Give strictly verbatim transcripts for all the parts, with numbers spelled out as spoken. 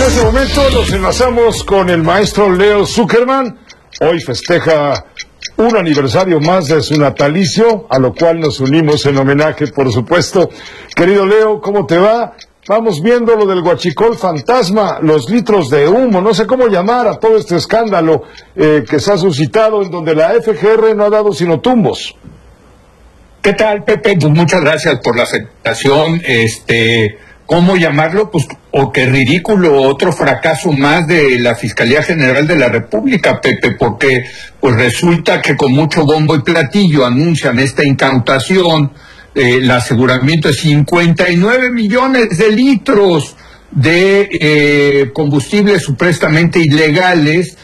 este momento nos enlazamos con el maestro Leo Zuckerman. Hoy festeja un aniversario más de su natalicio, a lo cual nos unimos en homenaje, por supuesto. Querido Leo, ¿cómo te va? Vamos viendo lo del huachicol fantasma, los litros de humo, no sé cómo llamar a todo este escándalo eh, que se ha suscitado, en donde la F G R no ha dado sino tumbos. ¿Qué tal, Pepe? Pues muchas gracias por la aceptación. Este, ¿cómo llamarlo? Pues, o qué ridículo, otro fracaso más de la Fiscalía General de la República, Pepe, porque pues resulta que con mucho bombo y platillo anuncian esta incautación, eh, el aseguramiento de cincuenta y nueve millones de litros de eh, combustibles supuestamente ilegales,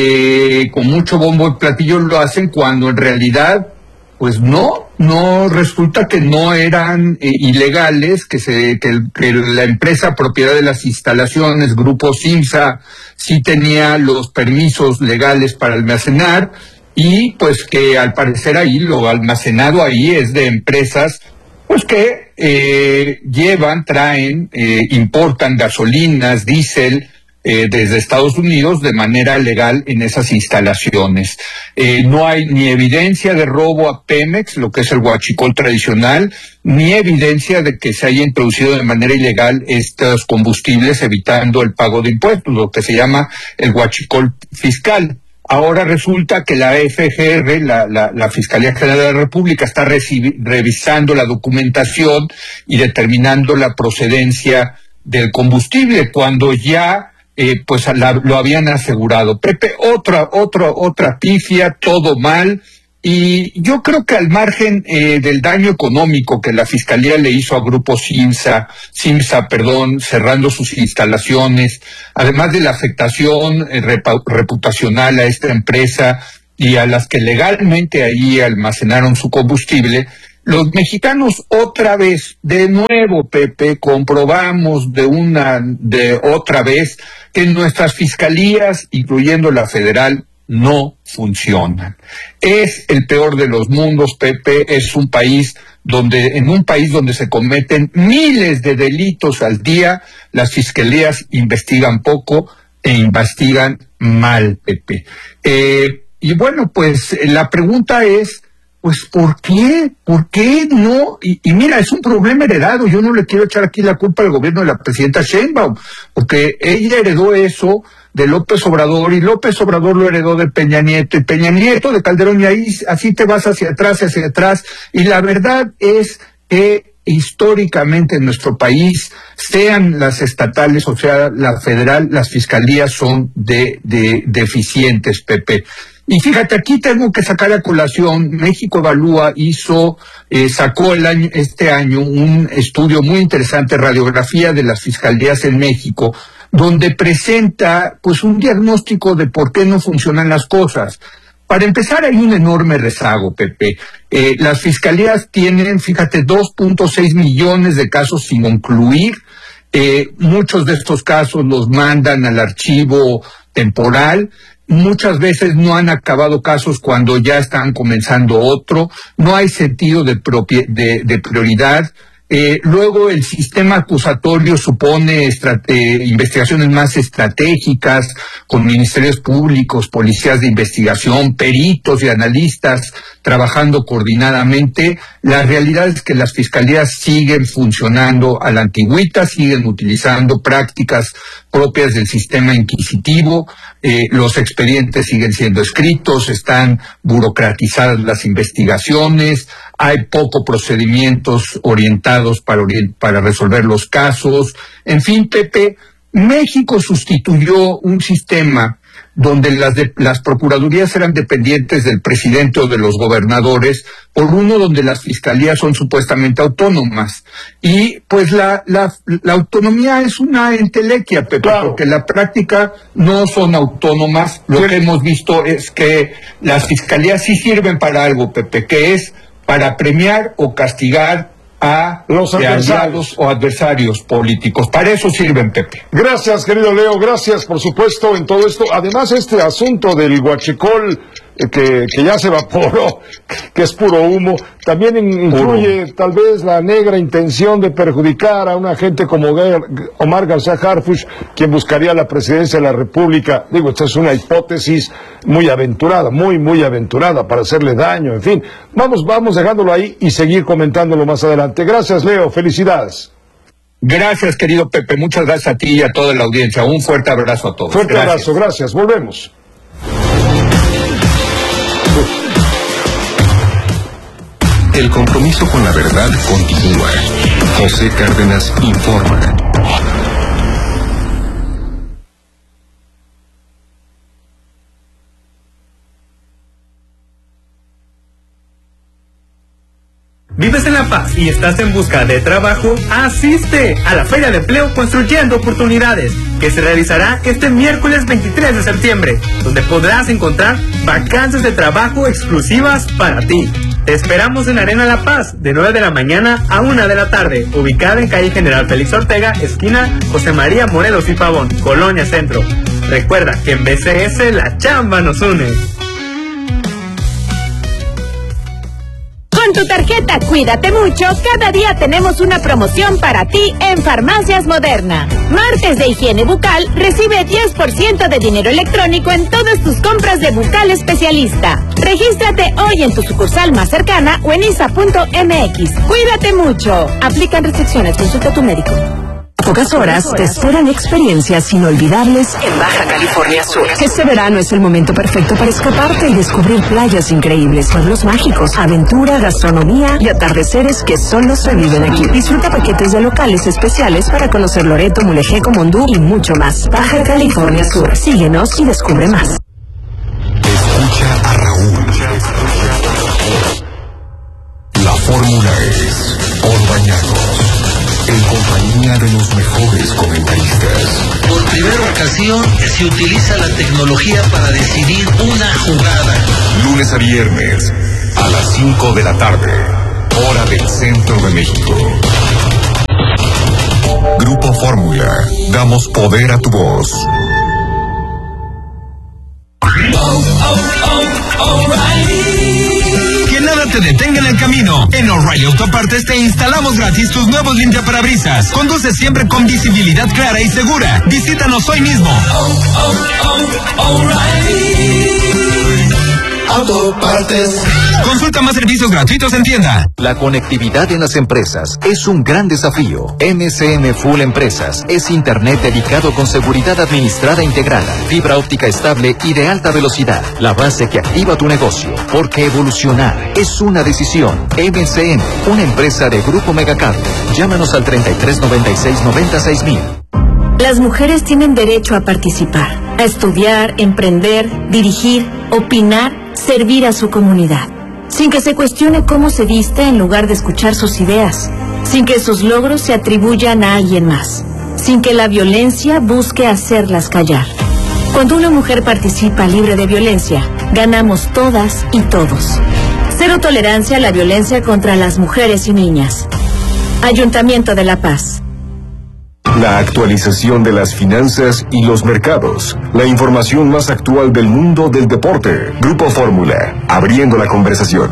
eh, con mucho bombo y platillo lo hacen cuando en realidad pues no, no, resulta que no eran eh, ilegales, que se que, el, que la empresa propiedad de las instalaciones, Grupo Simsa, sí tenía los permisos legales para almacenar, y pues que al parecer ahí, lo almacenado ahí es de empresas pues que eh, llevan, traen, eh, importan gasolinas, diésel, Eh, desde Estados Unidos de manera legal en esas instalaciones. Eh, no hay ni evidencia de robo a Pemex, lo que es el huachicol tradicional, ni evidencia de que se haya introducido de manera ilegal estos combustibles evitando el pago de impuestos, lo que se llama el huachicol fiscal. Ahora resulta que la F G R, la, la, la Fiscalía General de la República, está recibi- revisando la documentación y determinando la procedencia del combustible, cuando ya Eh, pues la, lo habían asegurado. Pepe, otra, otra, otra pifia, todo mal, y yo creo que al margen eh, del daño económico que la Fiscalía le hizo a Grupo Simsa, Simsa, perdón, cerrando sus instalaciones, además de la afectación eh, repa- reputacional a esta empresa y a las que legalmente ahí almacenaron su combustible, los mexicanos otra vez, de nuevo, Pepe, comprobamos de una, de otra vez, que nuestras fiscalías, incluyendo la federal, no funcionan. Es el peor de los mundos, Pepe, es un país donde, en un país donde se cometen miles de delitos al día, las fiscalías investigan poco e investigan mal, Pepe. Eh, y bueno, pues la pregunta es, pues, ¿por qué? ¿Por qué no? Y, y mira, es un problema heredado. Yo no le quiero echar aquí la culpa al gobierno de la presidenta Sheinbaum, porque ella heredó eso de López Obrador, y López Obrador lo heredó de Peña Nieto, y Peña Nieto de Calderón, y ahí así te vas hacia atrás, hacia atrás. Y la verdad es que históricamente en nuestro país, sean las estatales o sea la federal, las fiscalías son de, de deficientes, Pepe. Y fíjate, aquí tengo que sacar a colación, México Evalúa hizo, eh, sacó el año, este año un estudio muy interesante, radiografía de las fiscalías en México, donde presenta pues un diagnóstico de por qué no funcionan las cosas. Para empezar, hay un enorme rezago, Pepe. Eh, las fiscalías tienen, fíjate, dos punto seis millones de casos sin concluir. Eh, muchos de estos casos los mandan al archivo temporal. Muchas veces no han acabado casos cuando ya están comenzando otro. No hay sentido de, propie- de, de prioridad. Eh, luego el sistema acusatorio supone estrate- investigaciones más estratégicas, con ministerios públicos, policías de investigación, peritos y analistas trabajando coordinadamente. La realidad es que las fiscalías siguen funcionando a la antigüita, siguen utilizando prácticas propias del sistema inquisitivo, eh, los expedientes siguen siendo escritos, están burocratizadas las investigaciones, hay pocos procedimientos orientados para, orient- para resolver los casos. En fin, Pepe, México sustituyó un sistema donde las, de, las procuradurías eran dependientes del presidente o de los gobernadores, por uno donde las fiscalías son supuestamente autónomas. Y pues la, la, la autonomía es una entelequia, Pepe, claro, porque en la práctica no son autónomas. Lo sí. que hemos visto es que las fiscalías sí sirven para algo, Pepe, que es para premiar o castigar a los adversarios o adversarios políticos. Para eso sirven, Pepe. Gracias, querido Leo, gracias, por supuesto, en todo esto. Además, este asunto del huachicol que, que ya se evaporó, que es puro humo, también influye puro. Tal vez la negra intención de perjudicar a una gente como Omar García Harfuch, quien buscaría la presidencia de la República. Digo, esta es una hipótesis muy aventurada, muy, muy aventurada para hacerle daño, en fin. Vamos, vamos dejándolo ahí y seguir comentándolo más adelante. Gracias, Leo, felicidades. Gracias, querido Pepe, muchas gracias a ti y a toda la audiencia. Un fuerte abrazo a todos. Fuerte gracias. abrazo, gracias. Volvemos. El compromiso con la verdad continúa. José Cárdenas informa. ¿Vives en La Paz y estás en busca de trabajo? ¡Asiste a la Feria de Empleo Construyendo Oportunidades, que se realizará este miércoles veintitrés de septiembre, donde podrás encontrar vacantes de trabajo exclusivas para ti. Te esperamos en Arena La Paz, de nueve de la mañana a una de la tarde, ubicada en calle General Félix Ortega, esquina José María Morelos y Pavón, Colonia Centro. Recuerda que en B C S la chamba nos une. Con tu tarjeta Cuídate Mucho, cada día tenemos una promoción para ti en Farmacias Moderna. Martes de higiene bucal, recibe diez por ciento de dinero electrónico en todas tus compras de bucal especialista. Regístrate hoy en tu sucursal más cercana o en I S A punto M X. Cuídate mucho. Aplican restricciones, consulta a tu médico. Pocas horas te esperan experiencias inolvidables en Baja California Sur. Este verano es el momento perfecto para escaparte y descubrir playas increíbles, pueblos mágicos, aventura, gastronomía y atardeceres que solo se viven aquí. Disfruta paquetes de locales especiales para conocer Loreto, Mulegé, Mondú y mucho más. Baja California Sur. Síguenos y descubre más. Escucha a Raúl. La fórmula es por Bañados, en compañía de los mejores comentaristas. Por primera ocasión se utiliza la tecnología para decidir una jugada. Lunes a viernes, a las cinco de la tarde, hora del centro de México. Grupo Fórmula, damos poder a tu voz. Oh, oh, oh, O'Reilly. Que nada te detenga en el camino. En O'Reilly Autopartes te instalamos gratis tus nuevos limpiaparabrisas. Conduce siempre con visibilidad clara y segura. Visítanos hoy mismo. Oh, oh, oh, O'Reilly Autopartes. Consulta más servicios gratuitos en tienda. La conectividad en las empresas es un gran desafío. M C M Full Empresas es internet dedicado con seguridad administrada integrada, fibra óptica estable y de alta velocidad. La base que activa tu negocio, porque evolucionar es una decisión. M C M, una empresa de Grupo Megacable. Llámanos al treinta y tres noventa y seis noventa y seis mil. Las mujeres tienen derecho a participar, a estudiar, emprender, dirigir, opinar, servir a su comunidad, sin que se cuestione cómo se viste en lugar de escuchar sus ideas, sin que sus logros se atribuyan a alguien más, sin que la violencia busque hacerlas callar. Cuando una mujer participa libre de violencia, ganamos todas y todos. Cero tolerancia a la violencia contra las mujeres y niñas. Ayuntamiento de La Paz. La actualización de las finanzas y los mercados. La información más actual del mundo del deporte. Grupo Fórmula, abriendo la conversación.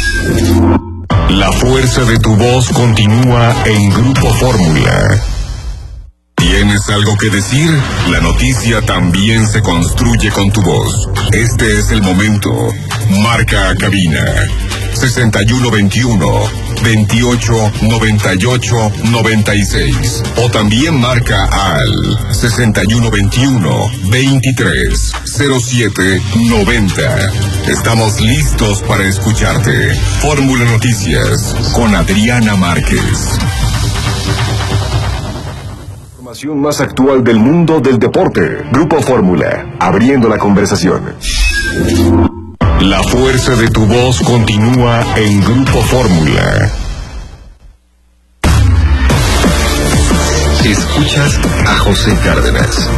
La fuerza de tu voz continúa en Grupo Fórmula. ¿Tienes algo que decir? La noticia también se construye con tu voz. Este es el momento. Marca a cabina. sesenta y uno veintiuno, veintiocho noventa y ocho noventa y seis. O también marca al sesenta y uno veintiuno, veintitrés cero siete noventa. Estamos listos para escucharte. Fórmula Noticias con Adriana Márquez. Información más actual del mundo del deporte. Grupo Fórmula, abriendo la conversación. La fuerza de tu voz continúa en Grupo Fórmula. Escuchas a José Cárdenas.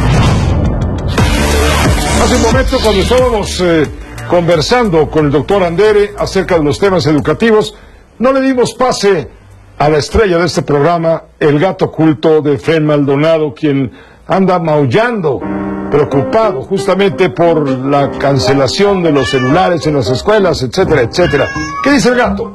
Hace un momento, cuando estábamos eh, conversando con el doctor Andere acerca de los temas educativos, no le dimos pase a la estrella de este programa, el gato oculto de Efraín Maldonado, quien anda maullando preocupado justamente por la cancelación de los celulares en las escuelas, etcétera, etcétera. ¿Qué dice el gato?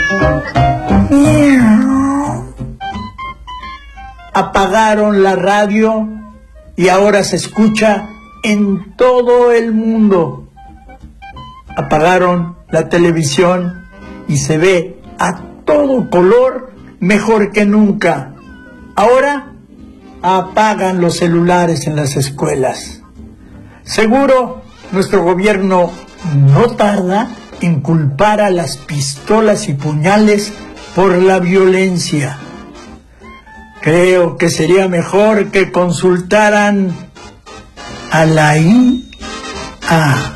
Apagaron la radio y ahora se escucha en todo el mundo. Apagaron la televisión y se ve a todo color mejor que nunca. Ahora apagan los celulares en las escuelas. Seguro nuestro gobierno no tarda en culpar a las pistolas y puñales por la violencia. Creo que sería mejor que consultaran a la I A.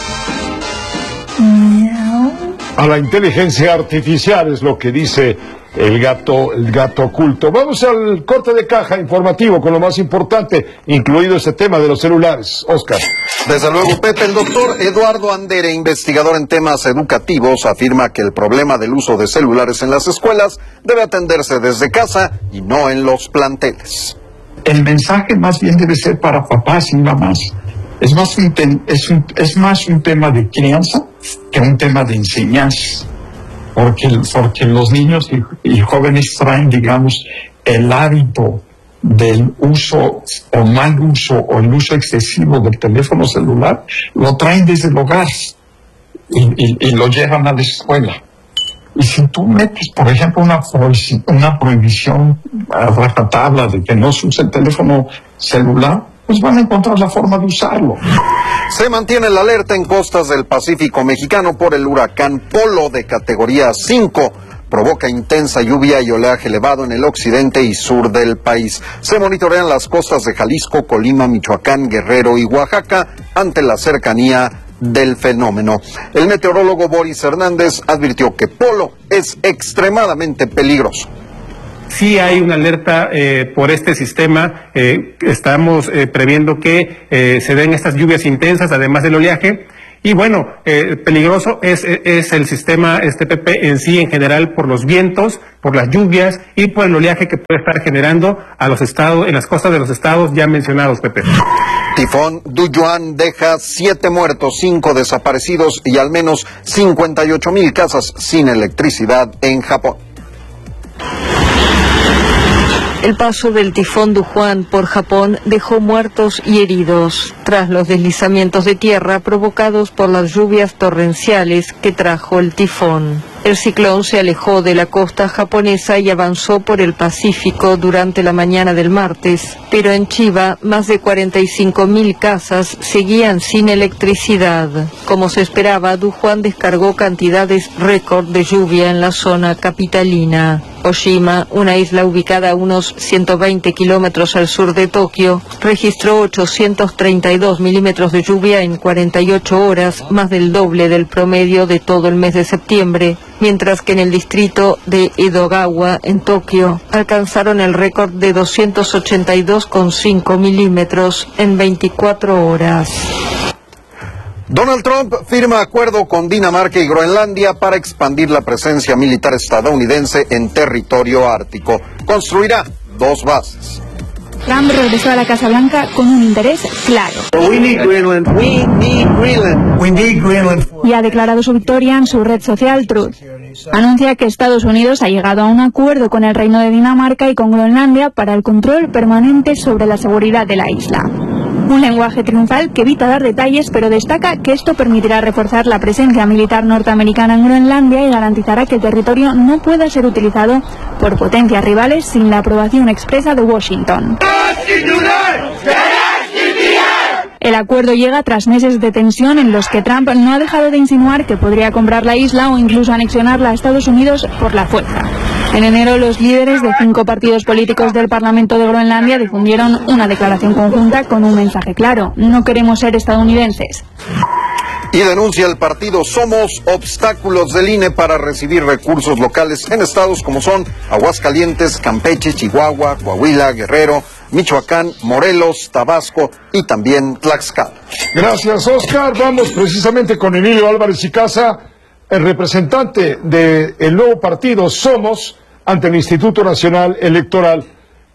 A la inteligencia artificial es lo que dice el gato, el gato oculto. Vamos al corte de caja informativo con lo más importante, incluido este tema de los celulares. Oscar. Desde luego, Pepe, el doctor Eduardo Andere, investigador en temas educativos, afirma que el problema del uso de celulares en las escuelas debe atenderse desde casa y no en los planteles. El mensaje más bien debe ser para papás y mamás. Es más un, te- es un, es más un tema de crianza que un tema de enseñanza. Porque, porque los niños y, y jóvenes traen, digamos, el hábito del uso o mal uso o el uso excesivo del teléfono celular, lo traen desde el hogar y, y, y lo llevan a la escuela. Y si tú metes, por ejemplo, una, prohibi- una prohibición a rajatabla de que no se use el teléfono celular, pues van a encontrar la forma de usarlo. Se mantiene la alerta en costas del Pacífico mexicano por el huracán Polo de categoría cinco. Provoca intensa lluvia y oleaje elevado en el occidente y sur del país. Se monitorean las costas de Jalisco, Colima, Michoacán, Guerrero y Oaxaca ante la cercanía del fenómeno. El meteorólogo Boris Hernández advirtió que Polo es extremadamente peligroso. Sí hay una alerta eh, por este sistema, eh, estamos eh, previendo que eh, se den estas lluvias intensas, además del oleaje, y bueno, eh, peligroso es, es el sistema este P P en sí en general por los vientos, por las lluvias y por el oleaje que puede estar generando a los estados, en las costas de los estados ya mencionados, Pepe. Tifón Duyuan deja siete muertos, cinco desaparecidos y al menos cincuenta y ocho mil casas sin electricidad en Japón. El paso del tifón Duyuan por Japón dejó muertos y heridos tras los deslizamientos de tierra provocados por las lluvias torrenciales que trajo el tifón. El ciclón se alejó de la costa japonesa y avanzó por el Pacífico durante la mañana del martes, pero en Chiba más de cuarenta y cinco mil casas seguían sin electricidad. Como se esperaba, Duyuan descargó cantidades récord de lluvia en la zona capitalina. Oshima, una isla ubicada a unos ciento veinte kilómetros al sur de Tokio, registró ochocientos treinta y dos milímetros de lluvia en cuarenta y ocho horas, más del doble del promedio de todo el mes de septiembre, mientras que en el distrito de Edogawa, en Tokio, alcanzaron el récord de doscientos ochenta y dos coma cinco milímetros en veinticuatro horas. Donald Trump firma acuerdo con Dinamarca y Groenlandia para expandir la presencia militar estadounidense en territorio ártico. Construirá dos bases. Trump regresó a la Casa Blanca con un interés claro. We need Greenland. We need Greenland. We need Greenland. Y ha declarado su victoria en su red social Truth. Anuncia que Estados Unidos ha llegado a un acuerdo con el Reino de Dinamarca y con Groenlandia para el control permanente sobre la seguridad de la isla. Un lenguaje triunfal que evita dar detalles, pero destaca que esto permitirá reforzar la presencia militar norteamericana en Groenlandia y garantizará que el territorio no pueda ser utilizado por potencias rivales sin la aprobación expresa de Washington. El acuerdo llega tras meses de tensión en los que Trump no ha dejado de insinuar que podría comprar la isla o incluso anexionarla a Estados Unidos por la fuerza. En enero, los líderes de cinco partidos políticos del Parlamento de Groenlandia difundieron una declaración conjunta con un mensaje claro: no queremos ser estadounidenses. Y denuncia el partido Somos obstáculos del I N E para recibir recursos locales en estados como son Aguascalientes, Campeche, Chihuahua, Coahuila, Guerrero, Michoacán, Morelos, Tabasco y también Tlaxcala. Gracias, Oscar. Vamos precisamente con Emilio Álvarez y Casa, el representante del nuevo partido Somos ante el Instituto Nacional Electoral.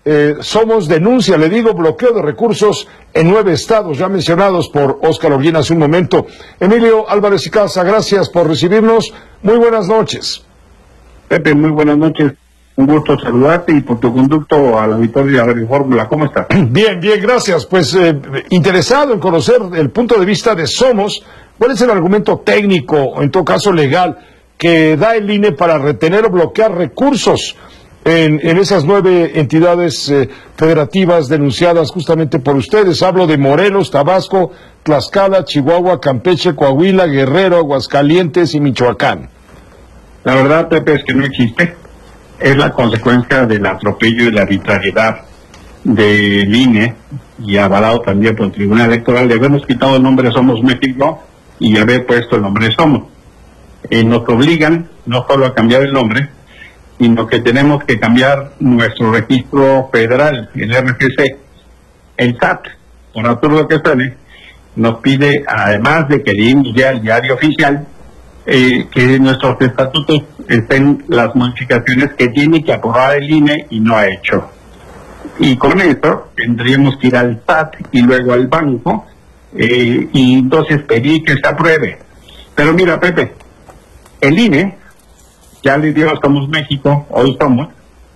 Eh, Somos denuncia, le digo, bloqueo de recursos en nueve estados, ya mencionados por Óscar Oguín hace un momento. Emilio Álvarez y Casa, gracias por recibirnos. Muy buenas noches. Pepe, muy buenas noches. Un gusto saludarte y por tu conducto al auditorio de Radio Fórmula. ¿Cómo estás? Bien, bien, gracias. Pues eh, interesado en conocer el punto de vista de Somos, ¿cuál es el argumento técnico, o en todo caso legal, que da el I N E para retener o bloquear recursos en, en esas nueve entidades eh, federativas denunciadas justamente por ustedes? Hablo de Morelos, Tabasco, Tlaxcala, Chihuahua, Campeche, Coahuila, Guerrero, Aguascalientes y Michoacán. La verdad, Pepe, es que no existe. Es la consecuencia del atropello y la arbitrariedad del I N E y avalado también por el Tribunal Electoral de habernos quitado el nombre Somos México y haber puesto el nombre Somos. Eh, nos obligan no solo a cambiar el nombre, sino que tenemos que cambiar nuestro registro federal, el R G C. El S A T, por absurdo que suene, nos pide, además de que leímos ya el diario oficial, eh, que en nuestros estatutos estén las modificaciones que tiene que aprobar el I N E y no ha hecho. Y con eso tendríamos que ir al S A T y luego al banco, eh, y entonces pedir que se apruebe. Pero mira, Pepe, el I N E ya le dio a Somos México, hoy Somos,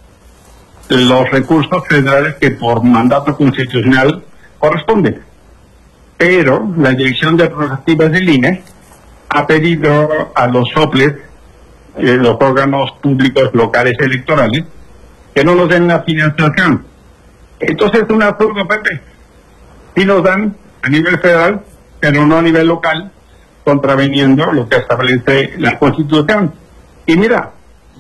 los recursos federales que por mandato constitucional corresponden. Pero la Dirección de Prerrogativas del I N E ha pedido a los soples, eh, los órganos públicos locales electorales, que no nos den la financiación. Entonces es un absurdo, Pepe. Sí nos dan a nivel federal, pero no a nivel local, contraveniendo lo que establece la Constitución. Y mira,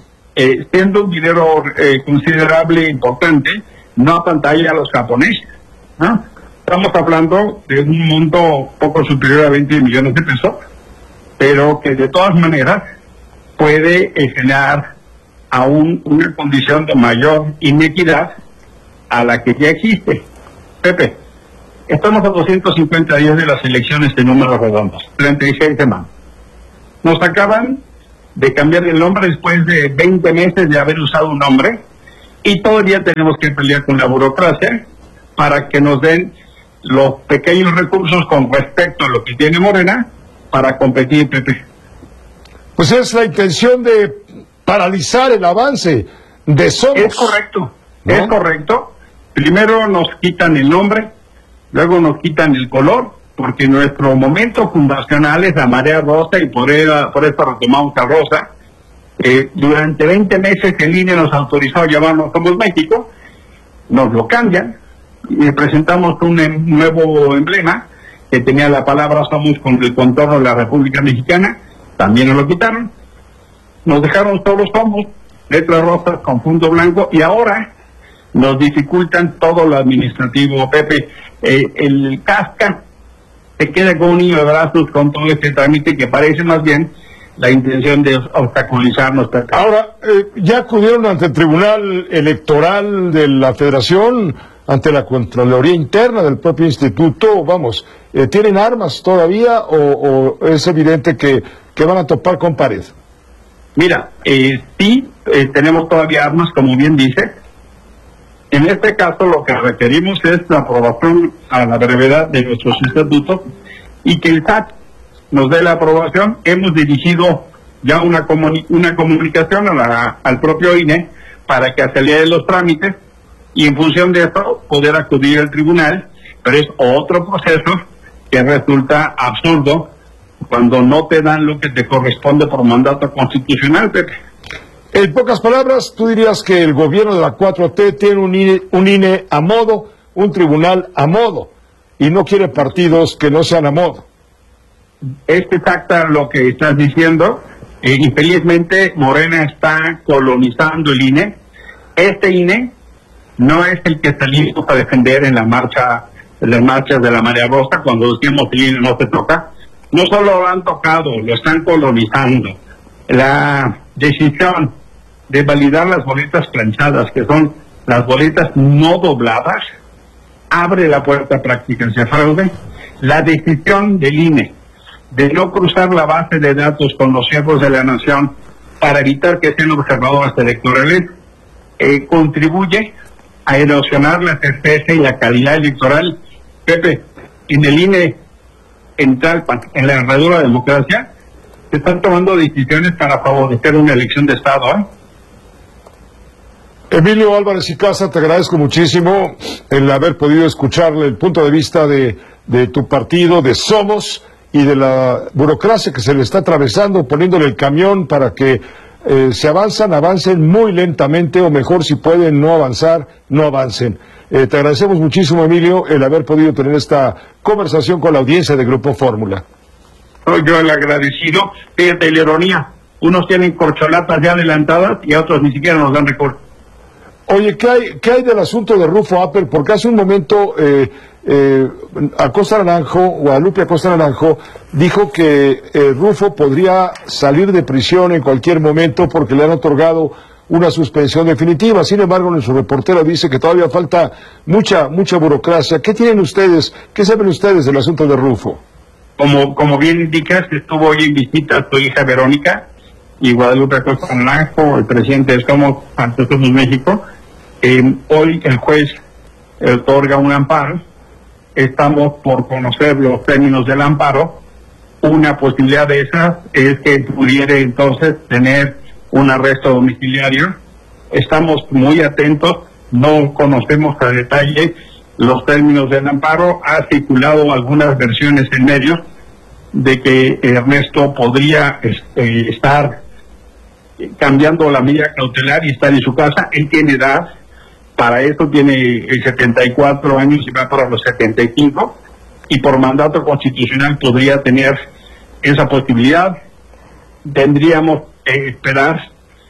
eh, siendo un dinero eh, considerable, importante, no apantalla a los japoneses, ¿no? Estamos hablando de un monto poco superior a veinte millones de pesos, pero que de todas maneras puede eh, generar aún una condición de mayor inequidad a la que ya existe. Pepe, estamos a doscientos cincuenta días de las elecciones de números redondos, treinta y seis semanas. Nos acaban de cambiar el nombre después de veinte meses de haber usado un nombre y todavía tenemos que pelear con la burocracia para que nos den los pequeños recursos con respecto a lo que tiene Morena para competir, Pepe. Pues es la intención de paralizar el avance de Somos. Es correcto, ¿no? Es correcto. Primero nos quitan el nombre, luego nos quitan el color, porque nuestro momento fundacional es la marea rosa y por, ella, por eso retomamos a rosa. Eh, durante veinte meses el I N E nos autorizó a llamarnos Somos México, nos lo cambian y presentamos un em, nuevo emblema que tenía la palabra Somos con el contorno de la República Mexicana, también nos lo quitaron, nos dejaron todos Somos, letras rosas con punto blanco, y ahora nos dificultan todo lo administrativo, Pepe. Eh, el casca se queda con un niño de brazos con todo este trámite que parece más bien la intención de obstaculizarnos. Ahora, eh, ya acudieron ante el Tribunal Electoral de la Federación, ante la Contraloría Interna del propio instituto, vamos, eh, ¿tienen armas todavía o, o es evidente que, que van a topar con pared? Mira, eh, sí, eh, tenemos todavía armas, como bien dice. En este caso lo que requerimos es la aprobación a la brevedad de nuestros estatutos y que el S A T nos dé la aprobación. Hemos dirigido ya una, comuni una comunicación a la, al propio I N E para que acelere los trámites y en función de eso poder acudir al tribunal, pero es otro proceso que resulta absurdo cuando no te dan lo que te corresponde por mandato constitucional, Pepe. En pocas palabras, tú dirías que el gobierno de la cuatro T tiene un I N E, un I N E a modo, un tribunal a modo, y no quiere partidos que no sean a modo. Es exacta lo que estás diciendo. Eh, infelizmente, Morena está colonizando el I N E. Este I N E no es el que salimos a defender en la marcha, en las marchas de la Marea Rosa, cuando decimos el I N E no se toca. No solo lo han tocado, lo están colonizando. La decisión de validar las boletas planchadas, que son las boletas no dobladas, abre la puerta a prácticas de fraude. La decisión del I N E de no cruzar la base de datos con los siervos de la nación para evitar que sean observadores electorales, eh, contribuye a erosionar la certeza y la calidad electoral. Pepe, en el I N E, en Tlalpan, en la herradura de la democracia, se están tomando decisiones para favorecer una elección de Estado, ¿eh? Emilio Álvarez y Casa, te agradezco muchísimo el haber podido escucharle el punto de vista de, de tu partido, de Somos, y de la burocracia que se le está atravesando, poniéndole el camión para que eh, se avanzan, avancen muy lentamente, o mejor, si pueden no avanzar, no avancen. Eh, te agradecemos muchísimo, Emilio, el haber podido tener esta conversación con la audiencia de Grupo Fórmula. Soy yo el agradecido. Fíjate la ironía, unos tienen corcholatas ya adelantadas y a otros ni siquiera nos dan recorte. Oye, ¿qué hay, qué hay del asunto de Rufo Apple? Porque hace un momento eh, eh, Acosta Naranjo, Guadalupe Acosta Naranjo, dijo que eh, Rufo podría salir de prisión en cualquier momento porque le han otorgado una suspensión definitiva. Sin embargo, nuestro reportero dice que todavía falta mucha, mucha burocracia. ¿Qué tienen ustedes, qué saben ustedes del asunto de Rufo? Como, como bien indicas, estuvo hoy en visita tu hija Verónica y Guadalupe Acosta Naranjo, el presidente de Somos ante Somos México. Eh, hoy el juez otorga un amparo. Estamos por conocer los términos del amparo. Una posibilidad de esas es que pudiera entonces tener un arresto domiciliario. Estamos muy atentos, no conocemos a detalle los términos del amparo. Ha circulado algunas versiones en medios de que Ernesto podría este, estar cambiando la medida cautelar y estar en su casa. Él tiene edad, para eso tiene setenta y cuatro años y va para los setenta y cinco, y por mandato constitucional podría tener esa posibilidad. Tendríamos que esperar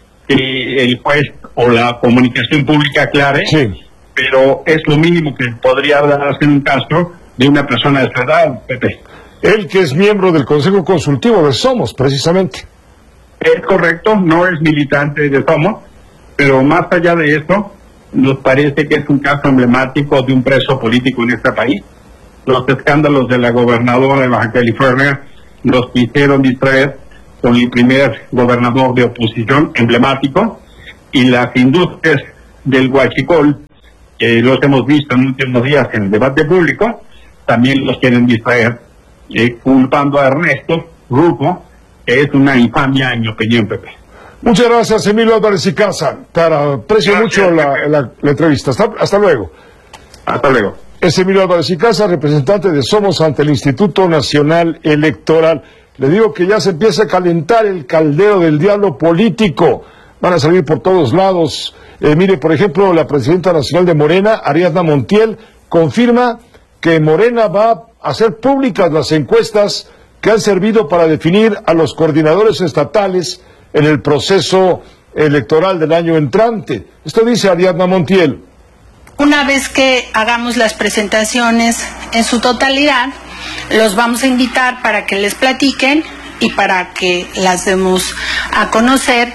que el juez o la comunicación pública aclare, sí, pero es lo mínimo que podría darse en un caso de una persona de su edad, Pepe. Él que es miembro del Consejo Consultivo de Somos, precisamente. Es correcto, no es militante de Somos, pero más allá de eso, nos parece que es un caso emblemático de un preso político en este país. Los escándalos de la gobernadora de Baja California los quisieron distraer con el primer gobernador de oposición emblemático, y las industrias del huachicol, que los hemos visto en los últimos días en el debate público, también los quieren distraer, eh, culpando a Ernesto Rufo, que es una infamia en mi opinión, Pepe. Muchas gracias, Emilio Álvarez y Casa. Te aprecio gracias, mucho la, la, la entrevista. Hasta, hasta luego. Hasta luego. Es Emilio Álvarez y Casa, representante de Somos ante el Instituto Nacional Electoral. Le digo que ya se empieza a calentar el caldero del diablo político. Van a salir por todos lados. Eh, mire, por ejemplo, la presidenta nacional de Morena, Ariadna Montiel, confirma que Morena va a hacer públicas las encuestas que han servido para definir a los coordinadores estatales en el proceso electoral del año entrante. Esto dice Ariadna Montiel. Una vez que hagamos las presentaciones en su totalidad, los vamos a invitar para que les platiquen y para que las demos a conocer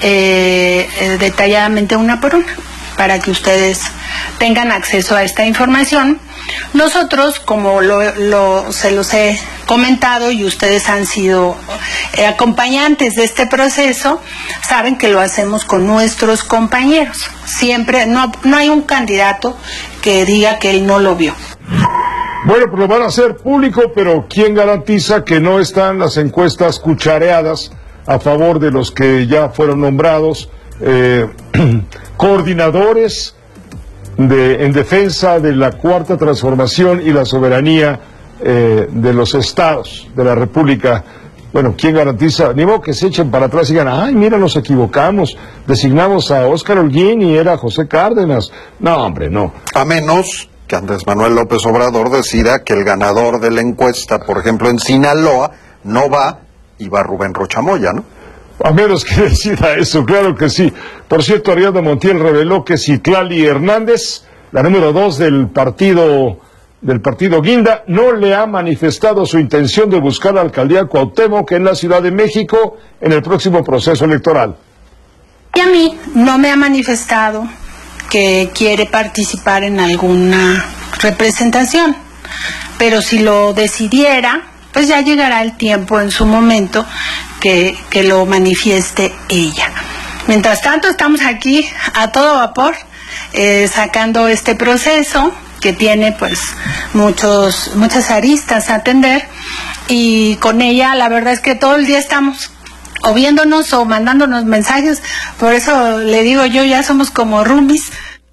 eh, eh, detalladamente una por una, para que ustedes tengan acceso a esta información. Nosotros, como lo, lo, se los he comentado y ustedes han sido eh, acompañantes de este proceso, saben que lo hacemos con nuestros compañeros. Siempre, no, no hay un candidato que diga que él no lo vio. Bueno, pues lo van a hacer público, pero ¿quién garantiza que no están las encuestas cuchareadas a favor de los que ya fueron nombrados eh, coordinadores de, en defensa de la cuarta transformación y la soberanía eh, de los estados de la República? Bueno, ¿quién garantiza? Ni modo que se echen para atrás y digan, ay, mira, nos equivocamos, designamos a Óscar Holguín y era José Cárdenas. No, hombre, no. A menos que Andrés Manuel López Obrador decida que el ganador de la encuesta, por ejemplo, en Sinaloa, no va y va Rubén Rocha Moya, ¿no? A menos que decida eso, claro que sí. Por cierto, Ariadna Montiel reveló que Citlali Hernández, la número dos del partido del partido Guinda, no le ha manifestado su intención de buscar la alcaldía Cuauhtémoc en la Ciudad de México en el próximo proceso electoral. Y a mí no me ha manifestado que quiere participar en alguna representación, pero si lo decidiera, pues ya llegará el tiempo en su momento que, que lo manifieste ella. Mientras tanto, estamos aquí a todo vapor, eh, sacando este proceso que tiene pues muchos muchas aristas a atender, y con ella la verdad es que todo el día estamos o viéndonos o mandándonos mensajes. Por eso le digo yo, ya somos como roomies.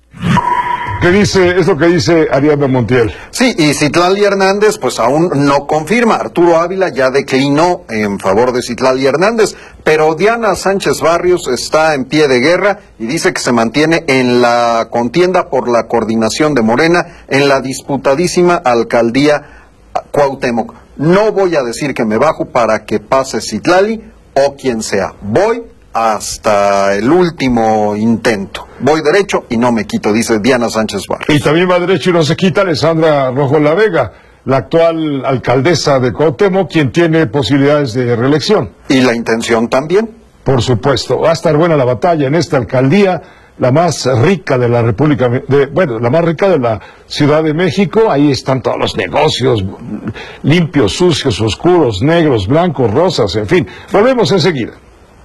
¿Qué dice, es lo que dice Ariadna Montiel? Sí, y Citlali Hernández pues aún no confirma. Arturo Ávila ya declinó en favor de Citlali Hernández, pero Diana Sánchez Barrios está en pie de guerra y dice que se mantiene en la contienda por la coordinación de Morena en la disputadísima alcaldía Cuauhtémoc. No voy a decir que me bajo para que pase Citlali o quien sea. Voy hasta el último intento. Voy derecho y no me quito, dice Diana Sánchez Barrios. Y también va derecho y no se quita Alessandra Rojo La Vega, la actual alcaldesa de Cuauhtémoc, quien tiene posibilidades de reelección. ¿Y la intención también? Por supuesto. Va a estar buena la batalla en esta alcaldía, la más rica de la República, de, bueno, la más rica de la Ciudad de México. Ahí están todos los negocios, limpios, sucios, oscuros, negros, blancos, rosas, en fin. Volvemos enseguida.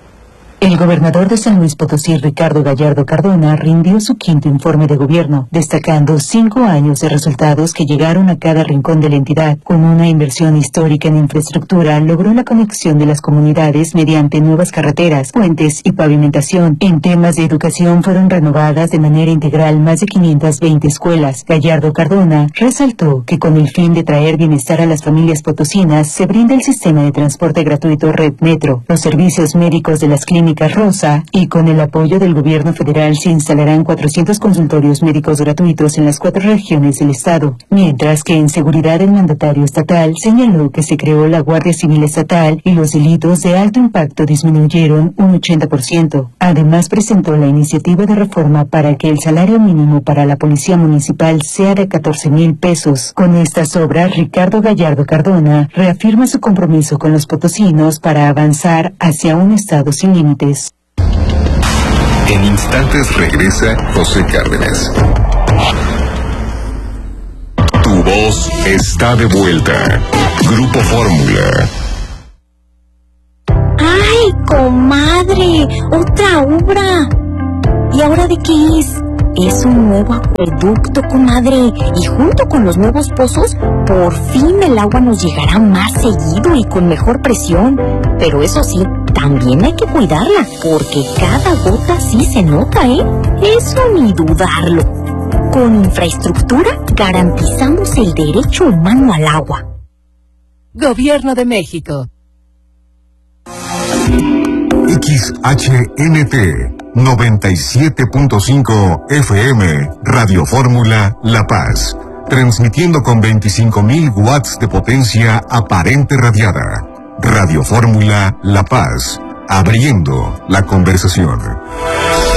El gobernador de San Luis Potosí, Ricardo Gallardo Cardona, rindió su quinto informe de gobierno, destacando cinco años de resultados que llegaron a cada rincón de la entidad. Con una inversión histórica en infraestructura, logró la conexión de las comunidades mediante nuevas carreteras, puentes y pavimentación. En temas de educación fueron renovadas de manera integral más de quinientas veinte escuelas. Gallardo Cardona resaltó que con el fin de traer bienestar a las familias potosinas, se brinda el sistema de transporte gratuito Red Metro, los servicios médicos de las clínicas Rosa, y con el apoyo del gobierno federal se instalarán cuatrocientos consultorios médicos gratuitos en las cuatro regiones del estado, mientras que en seguridad el mandatario estatal señaló que se creó la Guardia Civil Estatal y los delitos de alto impacto disminuyeron un ochenta por ciento. Además presentó la iniciativa de reforma para que el salario mínimo para la policía municipal sea de catorce mil pesos. Con estas obras, Ricardo Gallardo Cardona reafirma su compromiso con los potosinos para avanzar hacia un estado sin límites. En instantes regresa José Cárdenas. Tu voz está de vuelta. Grupo Fórmula. ¡Ay, comadre! ¡Otra obra! ¿Y ahora de qué es? Es un nuevo acueducto, comadre. Y junto con los nuevos pozos, por fin el agua nos llegará más seguido y con mejor presión. Pero eso sí, también hay que cuidarla, porque cada gota sí se nota, ¿eh? Eso ni dudarlo. Con infraestructura garantizamos el derecho humano al agua. Gobierno de México. X H N T noventa y siete punto cinco F M, Radio Fórmula La Paz, transmitiendo con veinticinco mil watts de potencia aparente radiada. Radio Fórmula La Paz, abriendo la conversación.